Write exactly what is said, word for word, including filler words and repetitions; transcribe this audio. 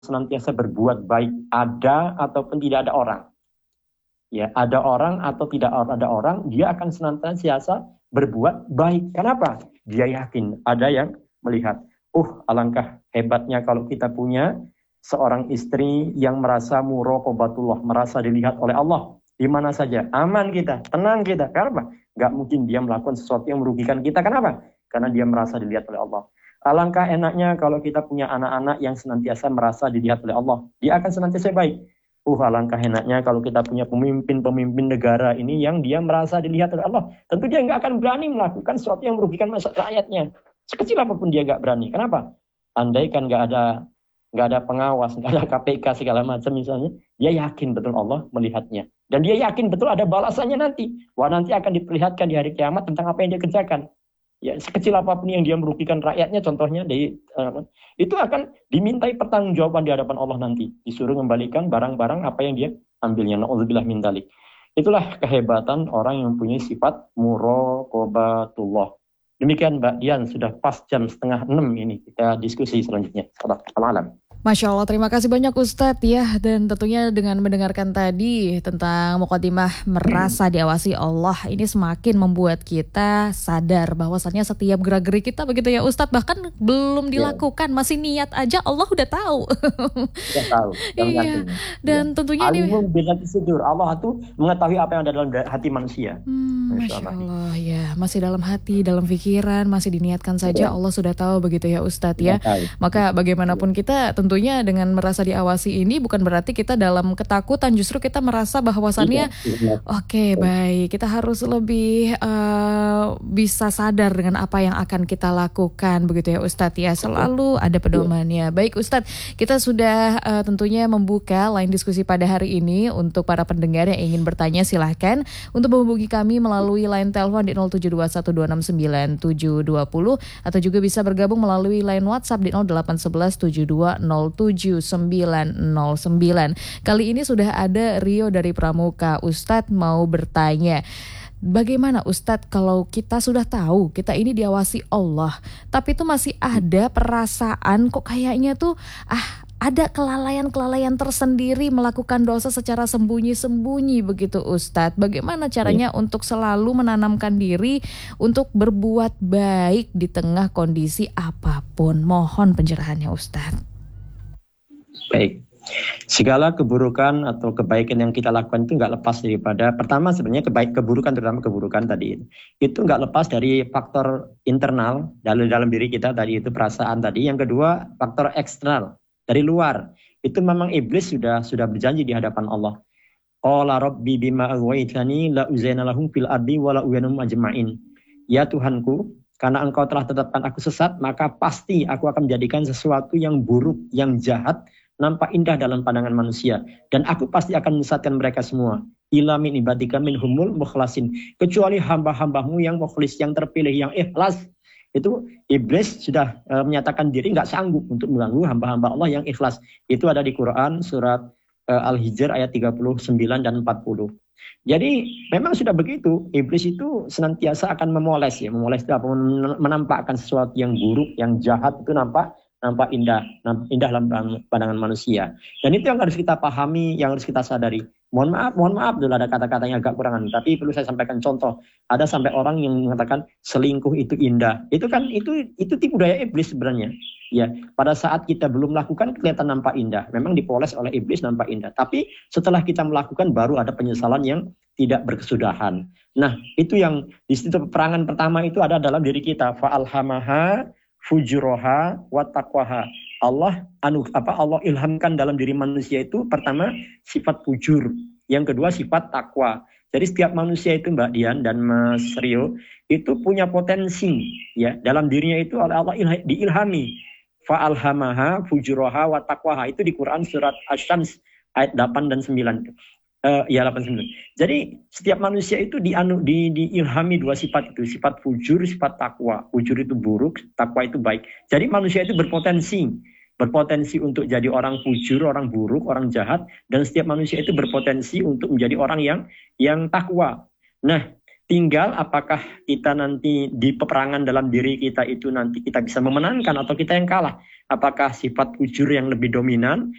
senantiasa berbuat baik, ada ataupun tidak ada orang. Ya, ada orang atau tidak ada orang, dia akan senantiasa berbuat baik. Kenapa? Dia yakin ada yang melihat. Uh, alangkah hebatnya kalau kita punya seorang istri yang merasa muraqabatullah, merasa dilihat oleh Allah. Di mana saja, aman kita, tenang kita. Kenapa? Gak mungkin dia melakukan sesuatu yang merugikan kita. Kenapa? Karena dia merasa dilihat oleh Allah. Alangkah enaknya kalau kita punya anak-anak yang senantiasa merasa dilihat oleh Allah. Dia akan senantiasa baik. Uh, alangkah enaknya kalau kita punya pemimpin-pemimpin negara ini yang dia merasa dilihat oleh Allah. Tentu dia nggak akan berani melakukan sesuatu yang merugikan rakyatnya. Sekecil apapun dia nggak berani. Kenapa? Andai kan nggak ada nggak ada pengawas, nggak ada K P K segala macam misalnya, dia yakin betul Allah melihatnya. Dan dia yakin betul ada balasannya nanti. Wah, nanti akan diperlihatkan di hari kiamat tentang apa yang dia kerjakan. Ya, sekecil apapun yang dia merugikan rakyatnya, contohnya dari uh, itu akan dimintai pertanggungjawaban di hadapan Allah nanti. Disuruh kembalikan barang-barang apa yang dia ambilnya. Na'udzubillah min dzalik. Itulah kehebatan orang yang punya sifat muraqabatullah. Demikian Mbak Dian, sudah pas jam setengah enam ini kita diskusi selanjutnya. Selamat malam. Masya Allah, terima kasih banyak Ustadz ya. Dan tentunya dengan mendengarkan tadi tentang mukadimah merasa diawasi Allah, ini semakin membuat kita sadar bahwasannya setiap gerak-gerik kita begitu ya Ustadz, bahkan belum dilakukan, ya. Masih niat aja Allah udah tahu. Udah tahu. Iya. Dan ya. Tentunya ini Allah itu mengetahui apa yang ada dalam hati manusia. Hmm, Masya Allah ya, masih dalam hati, dalam pikiran, masih diniatkan saja, ya. Allah sudah tahu begitu ya Ustadz ya. Ya. Maka bagaimanapun kita tentu Tentunya dengan merasa diawasi ini bukan berarti kita dalam ketakutan, justru kita merasa bahwasannya oke okay, baik, kita harus lebih uh, bisa sadar dengan apa yang akan kita lakukan begitu ya Ustadz ya, selalu ada pedomannya. Baik Ustadz, kita sudah uh, tentunya membuka line diskusi pada hari ini. Untuk para pendengar yang ingin bertanya silahkan untuk menghubungi kami melalui line telepon di nol tujuh dua satu dua enam sembilan tujuh dua nol atau juga bisa bergabung melalui line WhatsApp di nol delapan satu satu tujuh dua nol tujuh sembilan nol sembilan. Kali ini sudah ada Rio dari Pramuka. Ustadz mau bertanya, bagaimana Ustadz kalau kita sudah tahu kita ini diawasi Allah, tapi itu masih ada perasaan kok kayaknya tuh ah ada kelalaian-kelalaian tersendiri melakukan dosa secara sembunyi-sembunyi begitu Ustadz. Bagaimana caranya ya. Untuk selalu menanamkan diri untuk berbuat baik di tengah kondisi apapun? Mohon pencerahannya Ustadz. Baik, segala keburukan atau kebaikan yang kita lakukan itu nggak lepas daripada, pertama sebenarnya kebaik keburukan, terutama keburukan tadi itu, itu nggak lepas dari faktor internal dalam dalam diri kita tadi, itu perasaan tadi. Yang kedua faktor eksternal dari luar, itu memang iblis sudah sudah berjanji di hadapan Allah. Qala rabbi bima aghwaytani la uzaina lahum fil ardi wa la uyanum ajma'in. Ya Tuhanku, karena engkau telah tetapkan aku sesat, maka pasti aku akan menjadikan sesuatu yang buruk, yang jahat, nampak indah dalam pandangan manusia. Dan aku pasti akan menyesatkan mereka semua. Ila min ibadika minhumul mukhlasin. Kecuali hamba-hambamu yang mukhlis, yang terpilih, yang ikhlas. Itu iblis sudah e, menyatakan diri nggak sanggup untuk mengganggu hamba-hamba Allah yang ikhlas. Itu ada di Quran surat e, Al-Hijr ayat tiga puluh sembilan dan empat puluh. Jadi memang sudah begitu, iblis itu senantiasa akan memoles ya, memoles itu apa? Menampakkan sesuatu yang buruk, yang jahat itu nampak nampak indah, indah dalam pandangan manusia. Dan itu yang harus kita pahami, yang harus kita sadari. Mohon maaf, mohon maaf dulu ada kata-katanya agak kurangan, tapi perlu saya sampaikan contoh. Ada sampai orang yang mengatakan selingkuh itu indah. Itu kan itu itu tipu daya iblis sebenarnya. Ya, pada saat kita belum melakukan kelihatan nampak indah. Memang dipoles oleh iblis nampak indah. Tapi setelah kita melakukan baru ada penyesalan yang tidak berkesudahan. Nah, itu yang di situ peperangan pertama itu ada dalam diri kita. Fa'alhamaha fujroha wa taqwaha. Allah anu apa Allah ilhamkan dalam diri manusia itu pertama sifat fujur, yang kedua sifat takwa. Jadi setiap manusia itu Mbak Dian dan Mas Rio itu punya potensi ya dalam dirinya itu oleh Allah ilha, diilhami. Fa'alhamaha fujroha wa taqwaha, itu di Quran surat Asy-Syams ayat delapan dan sembilan. Uh, ya delapan sembilan. Jadi setiap manusia itu dianu, di, diilhami dua sifat itu, sifat fujur, sifat takwa. Fujur itu buruk, takwa itu baik. Jadi manusia itu berpotensi, berpotensi untuk jadi orang fujur, orang buruk, orang jahat, dan setiap manusia itu berpotensi untuk menjadi orang yang yang takwa. Nah, tinggal apakah kita nanti di peperangan dalam diri kita itu nanti kita bisa memenangkan atau kita yang kalah. Apakah sifat ujur yang lebih dominan